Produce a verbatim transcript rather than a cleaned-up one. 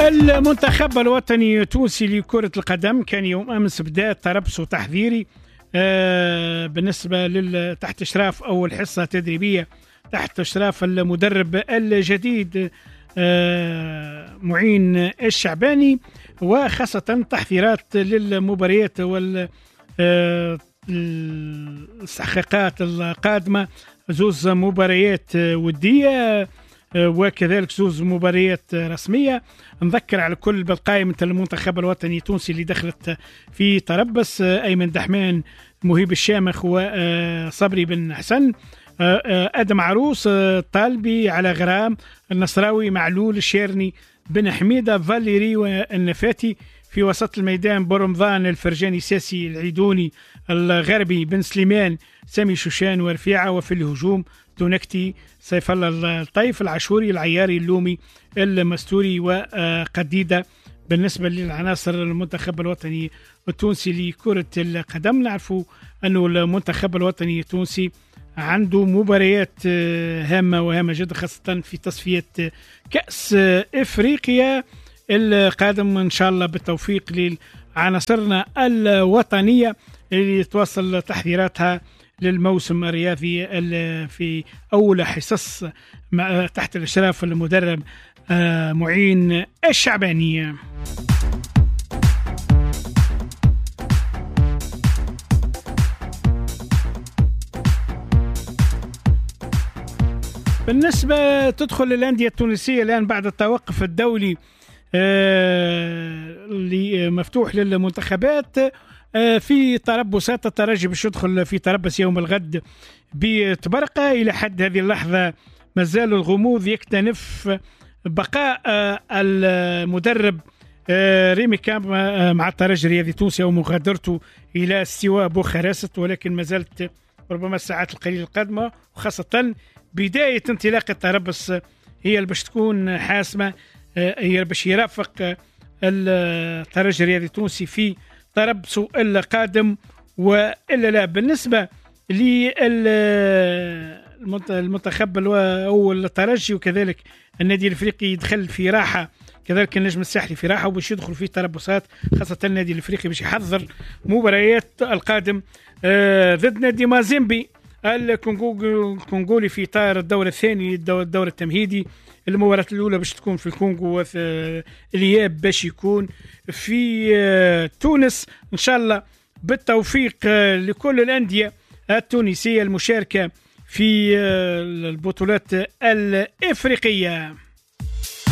المنتخب الوطني التونسي لكرة القدم كان يوم أمس بدأ تربص تحذيري آه بالنسبة لل تحت إشراف أول حصة تدريبية تحت إشراف المدرب الجديد آه معين الشعباني، وخاصة تحذيرات للمباريات وال آه الاستحقاقات القادمة، زوز مباريات ودية وكذلك زوز مباريات رسمية. نذكر على الكل بالقائمة المنتخب الوطني التونسي اللي دخلت في تربص: أيمن دحمان، مهيب الشامخ، وصبري بن حسن، آدم عروس، طالبي، على غرام، النصراوي، معلول، الشيرني، بن حميدة، فاليري، والنفاتي. في وسط الميدان برمضان، الفرجاني، ساسي، العيدوني، الغربي، بن سليمان، سامي شوشان، ورفيعة. وفي الهجوم تونكتي، سيف الله الطيف، العاشوري، العياري، اللومي، المستوري، وقديدة. بالنسبة للعناصر المنتخب الوطني التونسي لكرة القدم، نعرفوا أنه المنتخب الوطني التونسي عنده مباريات هامة وهامة جدا، خاصة في تصفية كأس إفريقيا القادم إن شاء الله، بالتوفيق لعناصرنا الوطنية اللي توصل تحذيراتها للموسم الرياضي في أول حصص تحت الإشراف المدرب معين الشعباني. بالنسبة تدخل الأندية التونسية الآن بعد التوقف الدولي اللي مفتوح للمنتخبات في تربصات. الترجي باش يدخل في تربص يوم الغد بتبرقة. إلى حد هذه اللحظة ما زال الغموض يكتنف بقاء المدرب ريمي كامب مع الترجي الرياضي التونسي ومغادرته إلى استواء بوخارست، ولكن ما زالت ربما الساعات القليلة القادمة، وخاصة بداية انطلاق التربص هي اللي باش تكون حاسمة، هي باش يرافق الترجي الرياضي التونسي في تربصه القادم وإلا لا. بالنسبة للمنتخب أو الترجي وكذلك النادي الأفريقي يدخل في راحة، كذلك النجم الساحلي في راحة، وباش يدخل في تربصات، خاصة النادي الأفريقي باش يحضر مباريات القادم ضد نادي مازيمبي الكونغولي في إطار الدورة الثانية الدورة التمهيدي. المباراة الأولى باش تكون في الكونغو، الإياب باش يكون في تونس. إن شاء الله بالتوفيق لكل الأندية التونسية المشاركة في البطولات الإفريقية.